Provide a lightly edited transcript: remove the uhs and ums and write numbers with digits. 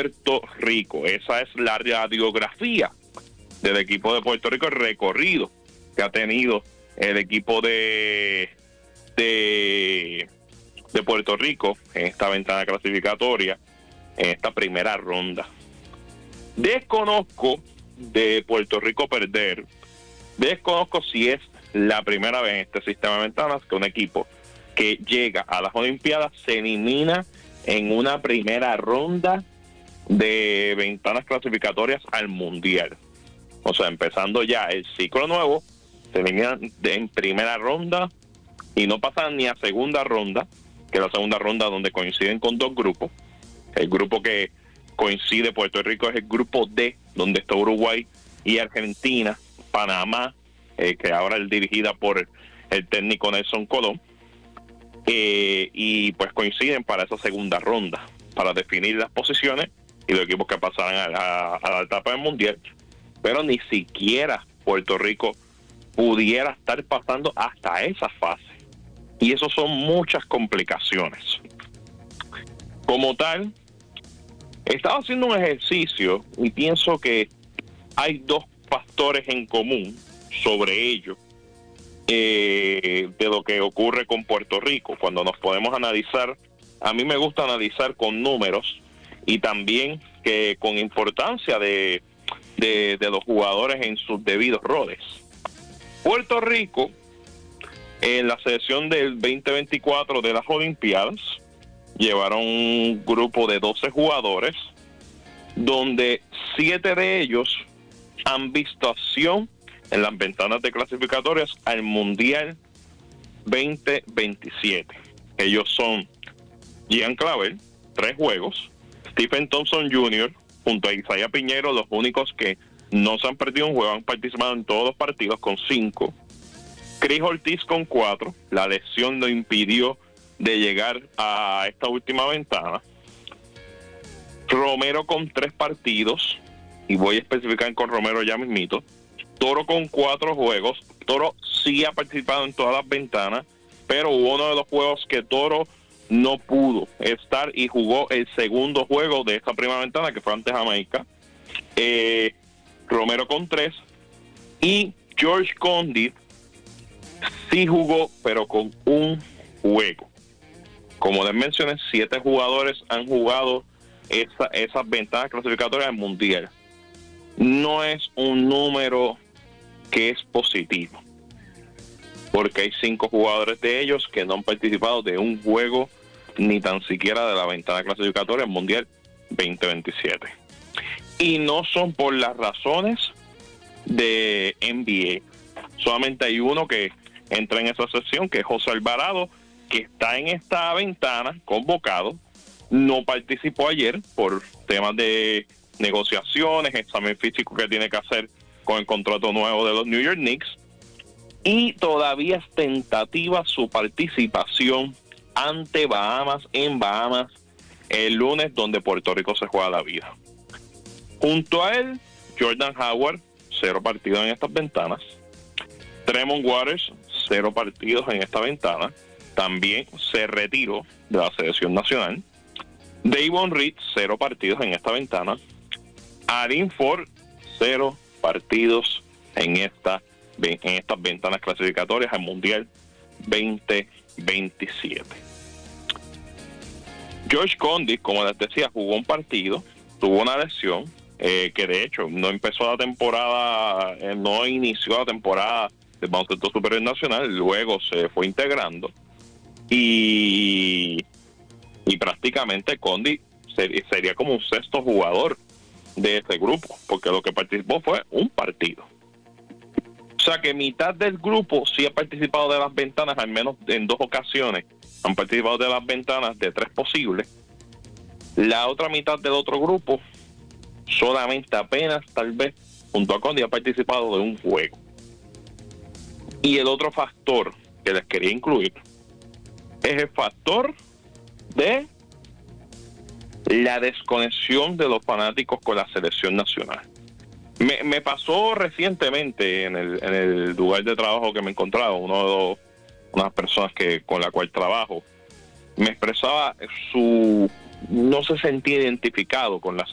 Puerto Rico. Esa es la radiografía del equipo de Puerto Rico, el recorrido que ha tenido el equipo de Puerto Rico en esta ventana clasificatoria, en esta primera ronda. Desconozco de Puerto Rico perder, desconozco si es la primera vez en este sistema de ventanas que un equipo que llega a las Olimpiadas se elimina en una primera ronda de ventanas clasificatorias al Mundial. O sea, empezando ya el ciclo nuevo, se eliminan en primera ronda y no pasan ni a segunda ronda, que es la segunda ronda donde coinciden con dos grupos. El grupo que coincide Puerto Rico es el grupo D, donde está Uruguay y Argentina, Panamá, que ahora es dirigida por el técnico Nelson Colón, y pues coinciden para esa segunda ronda, para definir las posiciones y los equipos que pasarán a la etapa del Mundial. Pero ni siquiera Puerto Rico pudiera estar pasando hasta esa fase. Y eso son muchas complicaciones. Como tal, estaba haciendo un ejercicio y pienso que hay dos factores en común sobre ello, de lo que ocurre con Puerto Rico. Cuando nos podemos analizar, a mí me gusta analizar con números y también que con importancia de los jugadores en sus debidos roles. Puerto Rico, en la selección del 2024 de las Olimpiadas, llevaron un grupo de 12 jugadores, donde 7 de ellos han visto acción en las ventanas de clasificatorias al Mundial 2027. Ellos son Gian Clavel, 3 juegos, Stephen Thompson Jr., junto a Isaiah Piñero, los únicos que no se han perdido un juego, han participado en todos los partidos con 5. Chris Ortiz con 4, la lesión lo impidió de llegar a esta última ventana. Romero con 3 partidos, y voy a especificar con Romero ya mismito. Toro con 4 juegos. Toro sí ha participado en todas las ventanas, pero hubo uno de los juegos que Toro no pudo estar y jugó el segundo juego de esta primera ventana, que fue ante Jamaica. Romero con 3, y George Condit sí jugó, pero con un juego. Como les mencioné, 7 jugadores han jugado esas ventanas clasificatorias al Mundial. No es un número que es positivo, porque hay 5 jugadores de ellos que no han participado de un juego, ni tan siquiera de la ventana clasificatoria al Mundial 2027. Y no son por las razones de NBA. Solamente hay uno que entra en esa sección, que es José Alvarado, que está en esta ventana convocado. No participó ayer por temas de negociaciones, examen físico que tiene que hacer con el contrato nuevo de los New York Knicks, y todavía es tentativa su participación ante Bahamas, en Bahamas, el lunes, donde Puerto Rico se juega la vida. Junto a él, Jordan Howard, 0 partidos en estas ventanas. Tremont Waters, 0 partidos en esta ventana. También se retiró de la selección nacional. Davon Reed, 0 partidos en esta ventana. Arin Ford, 0 partidos en estas ventanas clasificatorias al Mundial 2027. George Condit, como les decía, jugó un partido, tuvo una lesión, que de hecho no empezó la temporada, no inició la temporada del baloncesto superior nacional, luego se fue integrando, y prácticamente Condit sería como un 6º jugador de este grupo, porque lo que participó fue un partido. O sea que mitad del grupo sí ha participado de las ventanas, al menos en 2 ocasiones han participado de las ventanas de 3 posibles. La otra mitad del otro grupo solamente apenas, tal vez, junto a Condit, ha participado de un juego. Y el otro factor que les quería incluir es el factor de la desconexión de los fanáticos con la selección nacional. Me pasó recientemente en el lugar de trabajo que me encontraba, unas personas con la cual trabajo, me expresaba no se sentía identificado con la